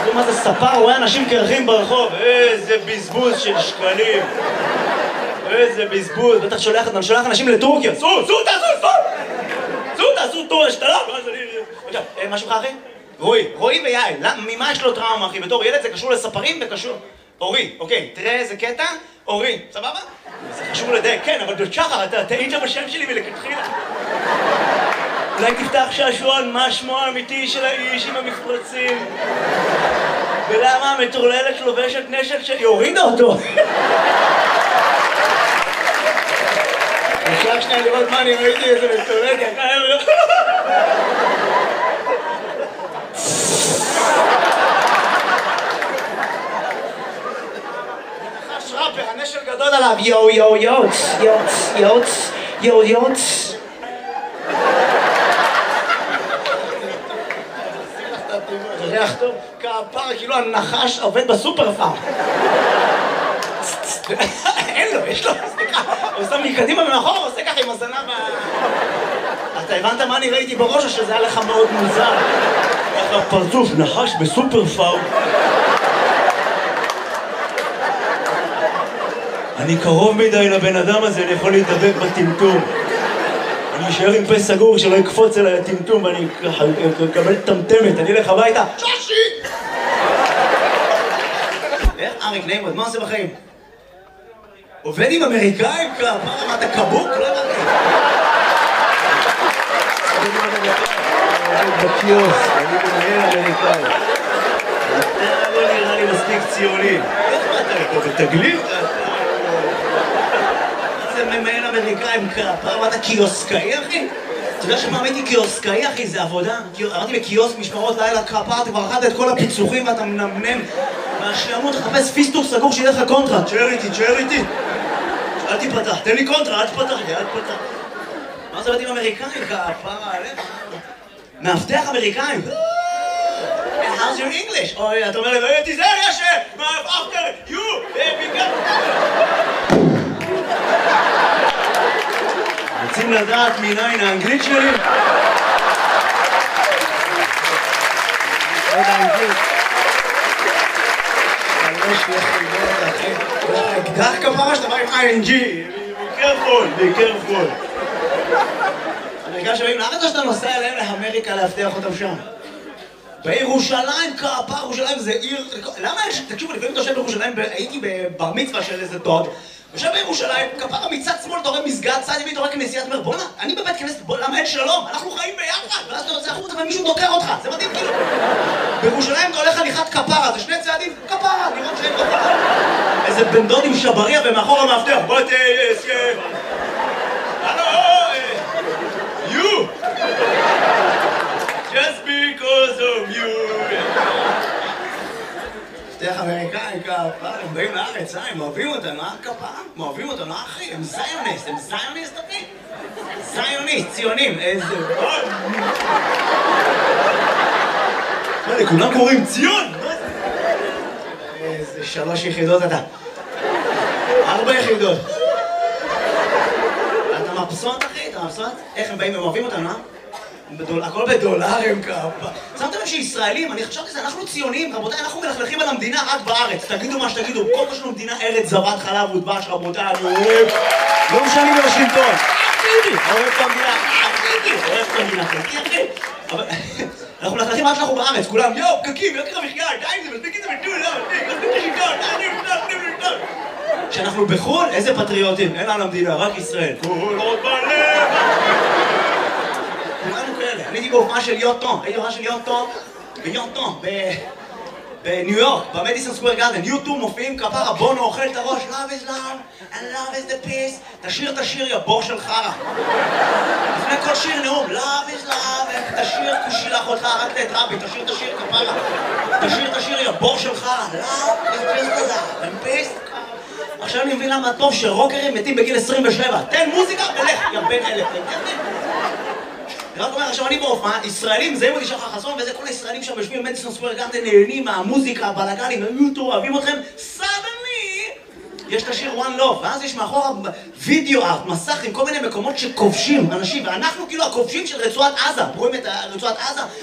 מה זה ספר, רואה אנשים קרחים ברחוב, איזה בזבוז של שקלים. איזה בזבוז, בטח שולח אנשים לטורקיה. תעשו טור השתלה. מה שלך אחי? רועי ויעל. ממה יש לו טראומה אחי? בתור ילד זה קשור לספרים וקשור... אורי, אוקיי, תראה איזה קטע, אורי, סבבה? זה חשוב לדייק, כן, אבל שחר, אתה טעית בשם שלי מלכתחילה. אולי תפתח שעשועון, מה שמו האמיתי של האיש עם המפרצים? ולמה המטורללת לובשת נשק שהיא הורידה אותו? אפשר שנייה לראות מה אני ראיתי איזה מטורללת, ראפר, הנשל גדול עליו, יוץ. זה ריח טוב, כפר, כאילו הנחש עובד בסופר פארם. אין לו, יש לו, סליחה, הוא שם מקדימה ומאחור, הוא עושה ככה עם הזנב. אתה הבנת מה אני ראיתי בראש או שזה היה לך מאוד מוזר? איך הפרצוף נחש בסופר פארם. אני קרוב מדי לבן אדם הזה, אני יכול להתדבק בטמטום. אני אשאר עם פה סגור שלא יקפוץ אליי הטמטום ואני אקבל טמטמת, אני אלך הביתה. שושי! איך אריק נעימות, מה עושה בחיים? עובד עם אמריקאים? מה אתה קבוק? לא הבנתי. בקיוס, אני מנהל אמריקאי. אתה לא נראה לי מספיק ציוני. איך אתה פה בתגלית? ממהל אמריקאים פעם אתה קיוסקאי אחי? אתה יודע שמה הייתי קיוסקאי אחי? זה עבודה? אמרתי בקיוסק משמרות לילה כפר, אתה כבר אכלת את כל הפיצוחים ואתה מנמנם מהשלמות, תחפש פיסטוק סגור שיהיה לך קונטרה. תשאר איתי אל תיפתח, תן לי קונטרה, אל תפתח לי, אל תפתח. מה זה בתים אמריקאים? כפר עליך מאבטח אמריקאים. How's your English? אוי, אתה אומר לי, תיזהר יש after you, רוצים לדעת מניין האנגלית שלי? לא יודע אנגלית. יש לי חידות, אחי. יש לך אקדח כפרה שאתה בא עם ING. be careful. אמריקאים שבאים לארץ או שאתה נוסע אליהם לאמריקה להבטיח אותם שם? בירושלים, כפר, ירושלים זה עיר... למה יש... תקשיבו, לפעמים אתה יושב בירושלים, הייתי בבר מצווה של איזה דוד יושב בירושלים, כפרה מצד שמאל, אתה רואה מסגד, צד ימין, אתה רואה כנסיית אומר, בוא'נה, אני בבית כנסת, למה אין שלום? אנחנו חיים ביחד, ואז אתה יוצא החוצה ומישהו דוקר אותך, זה מדהים כאילו. בירושלים אתה הולך הליכת כפרה, זה שני צעדים, כפרה, לראות שאין כפרה. איזה בן דוד עם שבריה ומאחור המאבטח, בוא תהיה הסכם. הלו, you! Just because of you! מפתח אמריקאים כפר, הם באים לארץ, הם אוהבים אותנו, כפר? הם אוהבים אותנו, אחי, הם זיוניסט, אחי? זיוניסט, ציונים, איזה... מה, לכולם קוראים ציון? איזה 3 יחידות אתה. 4 יחידות. אתה מבסוט, אחי? אתה מבסוט? איך הם באים, הם אוהבים אותנו, הכל בדולרים כפה. שמתם לב שישראלים, אני חשבתי שזה, אנחנו ציונים, רבותיי, אנחנו מלכלכים על המדינה רק בארץ. תגידו מה שתגידו, כל מה שלנו מדינה ארץ זבת חלב ודבש, רבותיי, אני אוהב. לא משנים בשלטון. אוהב את המדינה, אוהב את המדינה, אחי. אבל אנחנו מלכלכים רק שאנחנו בארץ, כולם, יואו, פקקים, יוקר המחיה, די זה, מספיק את זה בטול, מספיק את השלטון, כשאנחנו בחו"ל, איזה פטריוטים, אין לנו המדינה, רק ישראל. כל עוד בלב. אני הייתי בהופעה של יוטון, בניו יורק, במדיסון סקוור גארדן, יוטו מופיעים כפרה, בונו אוכל את הראש, love is love and love is the peace, תשיר את השיר יא בור של חרה. לפני כל שיר נאום, love is love, תשיר כושילח אותך, רק את רבי, תשיר את השיר כפרה. תשיר את השיר יא בור של חרה, love is just love and peace. עכשיו אני מבין למה טוב שרוקרים מתים בגיל 27, תן מוזיקה ולך, יא בן אלף. רק אומר, עכשיו אני בהופעה, ישראלים, זה מודי שחר חסון וזה כל הישראלים שם יושבים במדיסון סקוור גארדן נהנים מהמוזיקה, הבלגנים, היוטו, אוהבים אתכם, סדני! יש את השיר One Love, ואז יש מאחורה וידאו ארט, מסך עם כל מיני מקומות שכובשים אנשים, ואנחנו כאילו הכובשים של רצועת עזה, רואים את רצועת עזה?